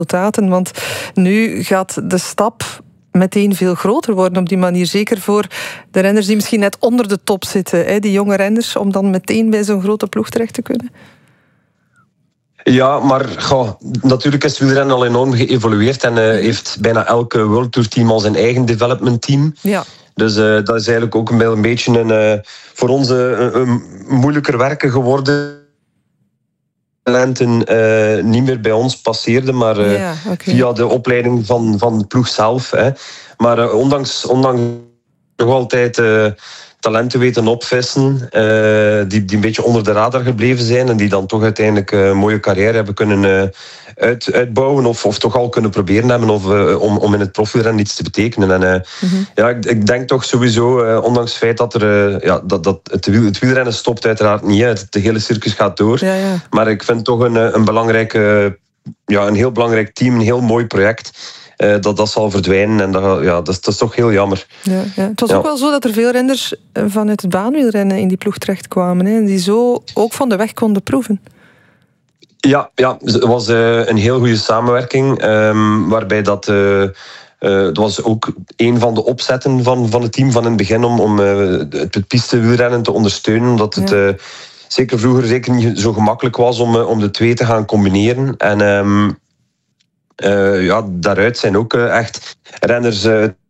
resultaten. Want nu gaat de stap meteen veel groter worden op die manier. Zeker voor de renners die misschien net onder de top zitten. Die jonge renners, om dan meteen bij zo'n grote ploeg terecht te kunnen. Ja, maar natuurlijk is wielrennen al enorm geëvolueerd en heeft bijna elke World Tour team al zijn eigen development team. Ja. Dus dat is eigenlijk ook een beetje voor ons een moeilijker werken geworden. Talenten niet meer bij ons passeerden, maar via de opleiding van de ploeg zelf. Hè. Maar ondanks nog altijd talenten weten opvissen, die een beetje onder de radar gebleven zijn en die dan toch uiteindelijk een mooie carrière hebben kunnen uitbouwen of toch al kunnen proberen hebben om in het profielrennen iets te betekenen. En ja, ik denk toch sowieso, ondanks het feit dat dat het wielrennen stopt uiteraard niet. Het hele circus gaat door. Ja, ja. Maar ik vind toch een heel belangrijk team, een heel mooi project. Dat zal verdwijnen en dat is toch heel jammer. Ja. Het was ook wel zo dat er veel renners vanuit het baanwielrennen in die ploeg terechtkwamen. En die zo ook van de weg konden proeven. Ja, het was een heel goede samenwerking. Waarbij het was ook een van de opzetten van het team van in het begin om het pistewielrennen te ondersteunen. Omdat het zeker vroeger zeker niet zo gemakkelijk was om de twee te gaan combineren. En daaruit zijn ook echt renners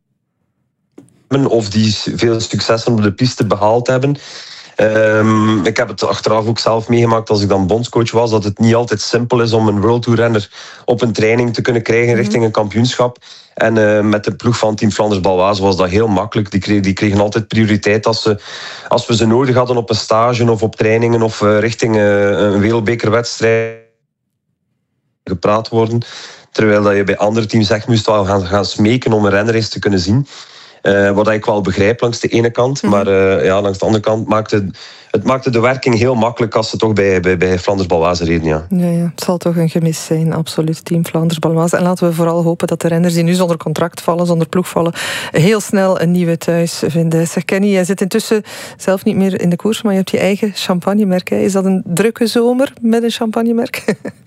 of die veel successen op de piste behaald hebben. Ik heb het achteraf ook zelf meegemaakt als ik dan bondscoach was, dat het niet altijd simpel is om een World Tour renner op een training te kunnen krijgen richting een kampioenschap. En met de ploeg van Team Flanders Baloise was dat heel makkelijk. Die kregen altijd prioriteit als we ze nodig hadden op een stage of op trainingen of richting een wereldbekerwedstrijd gepraat worden. Terwijl dat je bij andere teams echt moest wel gaan smeken om een renner eens te kunnen zien. Wat ik wel begrijp langs de ene kant. Maar langs de andere kant maakte de werking heel makkelijk als ze toch bij Flanders Baloise reden. Ja. Ja, het zal toch een gemis zijn, absoluut. Team Flanders Baloise. En laten we vooral hopen dat de renners die nu zonder contract vallen, zonder ploeg vallen, heel snel een nieuwe thuis vinden. Zeg Kenny, jij zit intussen zelf niet meer in de koers, maar je hebt je eigen champagnemerk. Hè. Is dat een drukke zomer met een champagnemerk?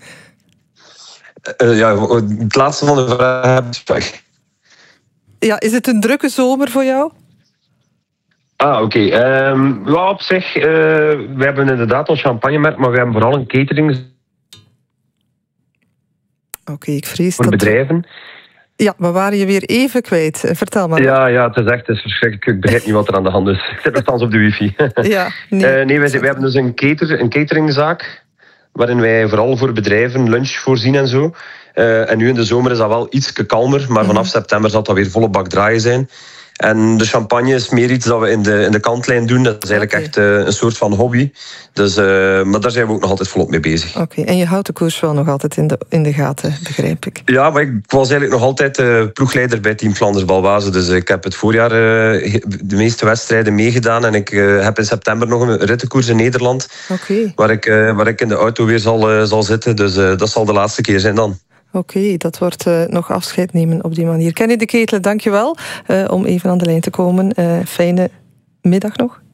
Het laatste van de vraag heb ik weg. Ja, is het een drukke zomer voor jou? Oké. Op zich, we hebben inderdaad al champagnemerk, maar we hebben vooral een catering. Oké, ik vrees voor bedrijven. Ja, we waren je weer even kwijt. Vertel maar. Ja, het is verschrikkelijk. Ik begrijp niet wat er aan de hand is. Ik zit nogthans op de wifi. Ja, wij hebben dus een cateringzaak, waarin wij vooral voor bedrijven lunch voorzien en zo. En nu in de zomer is dat wel iets kalmer, maar vanaf september zal dat weer volle bak draaien zijn. En de champagne is meer iets dat we in de kantlijn doen. Dat is eigenlijk echt een soort van hobby. Dus, maar daar zijn we ook nog altijd volop mee bezig. Oké, en je houdt de koers wel nog altijd in de gaten, begrijp ik. Ja, maar ik was eigenlijk nog altijd ploegleider bij Team Flanders Baloise. Dus ik heb het voorjaar de meeste wedstrijden meegedaan. En ik heb in september nog een rittenkoers in Nederland. Waar ik in de auto weer zal zitten. Dus dat zal de laatste keer zijn dan. Oké, dat wordt nog afscheid nemen op die manier. Kenny de Ketelen, dank je wel om even aan de lijn te komen. Fijne middag nog.